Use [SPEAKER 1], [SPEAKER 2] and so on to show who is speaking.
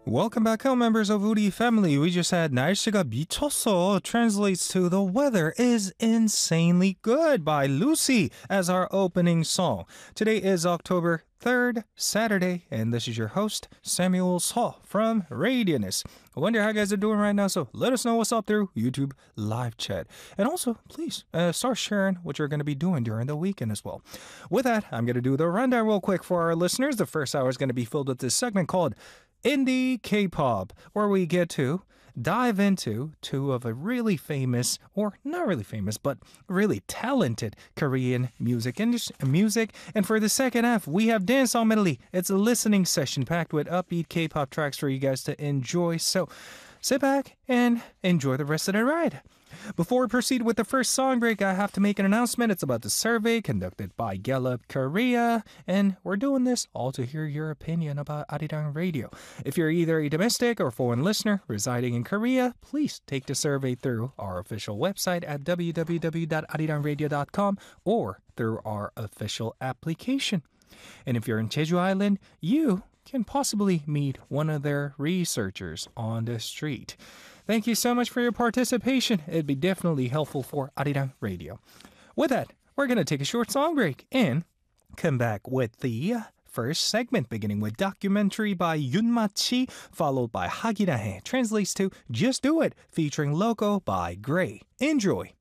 [SPEAKER 1] Welcome back home, members of Uri family. We just had 날씨가 미쳤어 translates to the weather is insanely good by Lucy as our opening song. Today is October 3rd, Saturday, and this is your host, Samuel Saw from Radianus. I wonder how you guys are doing right now, so let us know what's up through YouTube live chat. And also, please start sharing what you're going to be doing during the weekend as well. With that, I'm going to do the rundown real quick for our listeners. The first hour is going to be filled with this segment called Indie K-pop, where we get to dive into two of a really famous, or not really famous, but really talented Korean music. And for the second half, we have Dance Song Medley. It's a listening session packed with upbeat K-pop tracks for you guys to enjoy. So sit back and enjoy the rest of the ride. Before we proceed with the first song break, I have to make an announcement. It's about the survey conducted by Gallup Korea, and we're doing this all to hear your opinion about Arirang Radio. If you're either a domestic or foreign listener residing in Korea, please take the survey through our official website at www.arirangradio.com or through our official application. And if you're in Jeju Island, you can possibly meet one of their researchers on the street. Thank you so much for your participation. It'd be definitely helpful for Arirang Radio. With that, we're going to take a short song break and come back with the first segment, beginning with Documentary by Yoonma Chi, followed by Hagirahe, translates to Just Do It, featuring Loco by Gray. Enjoy!